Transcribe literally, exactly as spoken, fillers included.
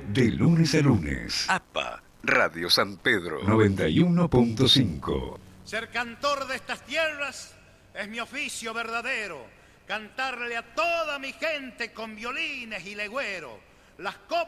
De lunes a lunes. A P A, Radio San Pedro. noventa y uno punto cinco. Ser cantor de estas tierras es mi oficio verdadero. Cantarle a toda mi gente con violines y legüero. Las copas